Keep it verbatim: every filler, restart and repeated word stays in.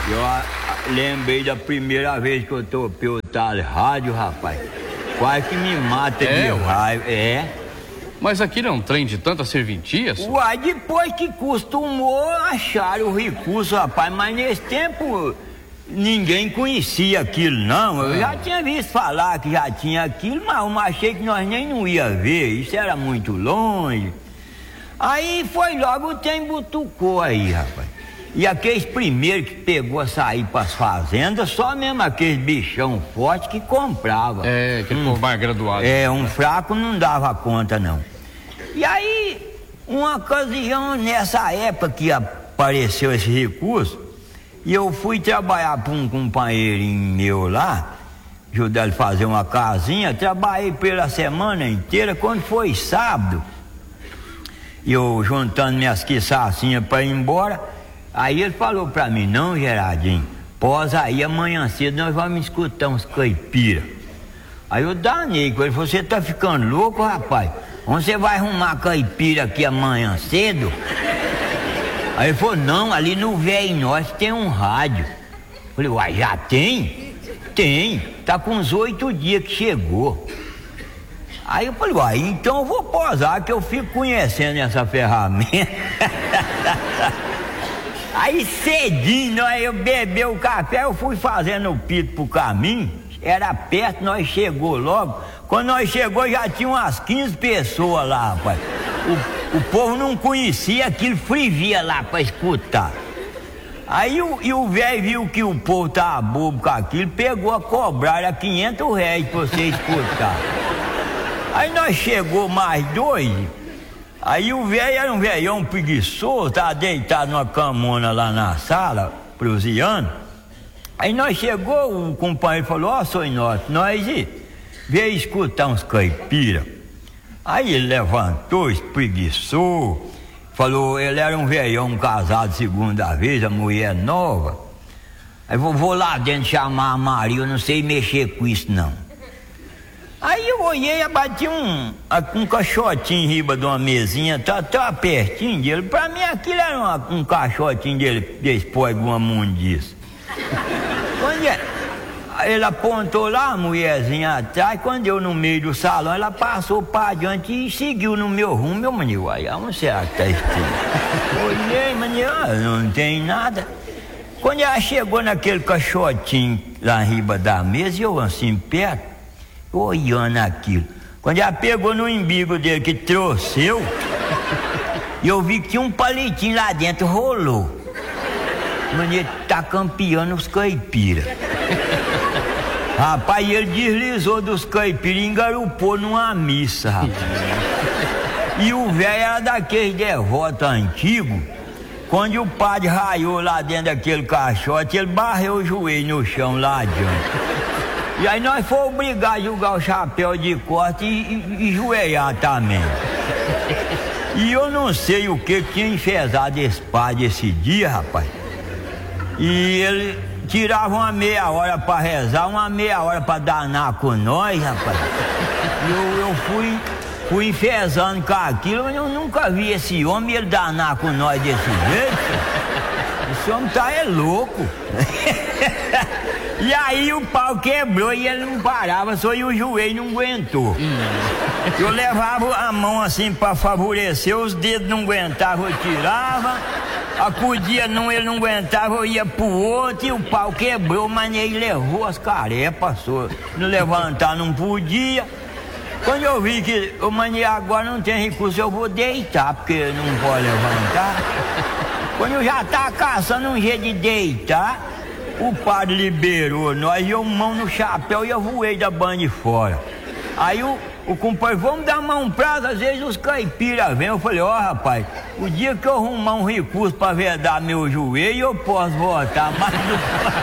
Eu a, a, lembrei da primeira vez que eu topei o tal rádio, rapaz. Quase que me mata é, de raiva. É. Mas aquilo é um trem de tantas serventias? Uai, depois que costumou achar o recurso, rapaz. Mas nesse tempo ninguém conhecia aquilo, não. Eu já tinha visto falar que já tinha aquilo, mas eu achei que nós nem não ia ver. Isso era muito longe. Aí foi logo o trem butucou aí, rapaz. E aqueles primeiros que pegou a sair pras fazendas, só mesmo aqueles bichão forte que comprava. É, aquele hum, povo mais graduado. É, um fraco não dava conta, não. E aí, uma ocasião, nessa época que apareceu esse recurso, e eu fui trabalhar para um companheirinho meu lá, ajudar ele a fazer uma casinha, trabalhei pela semana inteira. Quando foi sábado, eu juntando minhas quiçacinhas para ir embora, aí ele falou pra mim: não, Gerardinho, pós aí amanhã cedo nós vamos escutar uns caipira. Aí eu danei com ele, você tá ficando louco, rapaz? Onde você vai arrumar caipira aqui amanhã cedo? Aí ele falou: não, ali no Velho Nós tem um rádio. Eu falei: uai, já tem? Tem, tá com uns oito dias que chegou. Aí eu falei: uai, então eu vou posar que eu fico conhecendo essa ferramenta. Aí cedinho, nós, eu bebi o café, eu fui fazendo o pito pro caminho, era perto, nós chegou logo. Quando nós chegou já tinha umas quinze pessoas lá, rapaz. O, o povo não conhecia aquilo, frivia lá pra escutar. Aí o, e o velho viu que o povo tava bobo com aquilo, pegou a cobrar, era quinhentos reais pra você escutar. Aí nós chegou mais dois. Aí o velho era um velhão preguiçoso, tava deitado numa camona lá na sala, proseando. Aí nós chegou, o companheiro falou: ó, oh, nós, nós veio escutar uns caipira. Aí ele levantou, espreguiçou, falou, ele era um velhão casado segunda vez, a mulher nova. Aí vou, vou lá dentro chamar a Maria, eu não sei mexer com isso não. Aí eu olhei e bati um, um caixotinho em riba de uma mesinha, tá, tá pertinho dele. Pra mim aquilo era uma, um caixotinho dele, depois de uma mundiça. Quando ele apontou lá, a mulherzinha atrás, quando eu no meio do salão, ela passou pra adiante e seguiu no meu rumo. Meu maninho, aí onde será que tá escrito? Olhei, maninho, não tem nada. Quando ela chegou naquele caixotinho lá em riba da mesa, eu assim perto, olhando aquilo. Quando ela pegou no embigo dele que trouxeu, eu vi que tinha um palitinho lá dentro, rolou. Mas ele tá campeando os caipiras. Rapaz, ele deslizou dos caipiras e engarupou numa missa, rapaz. E o velho era daqueles devotos antigos. Quando o padre raiou lá dentro daquele caixote, ele barreu o joelho no chão lá adiante. E aí nós fomos obrigados a jogar o chapéu de corte e, e, e joelhar também. E eu não sei o que tinha enfesado esse padre esse dia, rapaz. E ele tirava uma meia hora pra rezar, uma meia hora pra danar com nós, rapaz. E eu, eu fui, fui enfesando com aquilo, mas eu nunca vi esse homem ele danar com nós desse jeito. Esse homem tá é louco. E aí o pau quebrou e ele não parava, só e o joelho não aguentou. Hum. Eu levava a mão assim pra favorecer, os dedos não aguentavam, eu tirava. Acudia num, ele não aguentava, eu ia pro outro e o pau quebrou, mas ele levou as carepas, só. Não levantar não podia. Quando eu vi que o mania agora não tem recurso, eu vou deitar, porque não pode levantar. Quando eu já tava caçando um jeito de deitar, o padre liberou nós, eu mão no chapéu e eu voei da banda de fora. Aí o, o companheiro, vamos dar mão prazo, às vezes os caipiras vêm. Eu falei, ó, oh, rapaz, o dia que eu arrumar um recurso pra vedar meu joelho, eu posso voltar, mas não